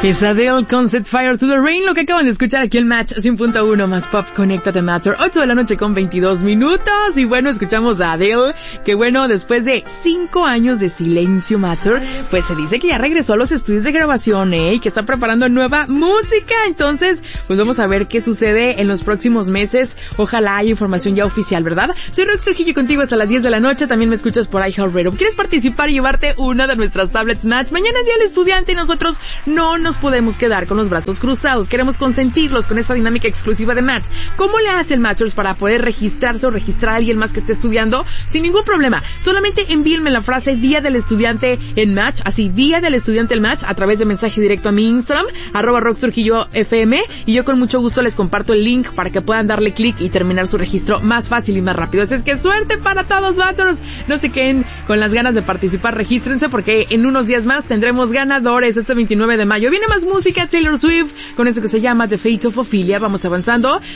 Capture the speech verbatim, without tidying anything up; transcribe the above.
Es Adele con Set Fire to the Rain, lo que acaban de escuchar aquí en Match cien punto uno más Pop Conéctate Matter, ocho de la noche con veintidós minutos, y bueno, escuchamos a Adele, que bueno, después de cinco años de silencio Matter, pues se dice que ya regresó a los estudios de grabación, ¿eh? Y que está preparando nueva música, entonces, pues vamos a ver qué sucede en los próximos meses, ojalá haya información ya oficial, ¿verdad? Soy Rox Trujillo contigo hasta las diez de la noche, también me escuchas por iHeartRadio. ¿Quieres participar y llevarte una de nuestras tablets Match? Mañana es Día del Estudiante y nosotros no nos podemos quedar con los brazos cruzados. Queremos consentirlos con esta dinámica exclusiva de Match. ¿Cómo le hace el Matchers para poder registrarse o registrar a alguien más que esté estudiando? Sin ningún problema. Solamente envíenme la frase Día del Estudiante en Match, así, Día del Estudiante en Match, a través de mensaje directo a mi Instagram, arroba Rox Trujillo F M, y yo con mucho gusto les comparto el link para que puedan darle clic y terminar su registro más fácil y más rápido. Así es que suerte para todos, Matchers. No se queden con las ganas de participar, regístrense porque en unos días más tendremos ganadores este veintinueve de mayo. Viene más música, Taylor Swift, con eso que se llama The Fate of Ophelia. Vamos avanzando.